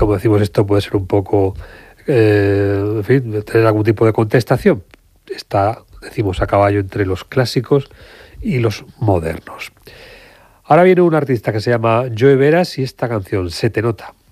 como decimos, esto puede ser un poco, en fin, tener algún tipo de contestación. Está, decimos, a caballo entre los clásicos y los modernos. Ahora viene un artista que se llama Joe Veras y esta canción, Se te nota.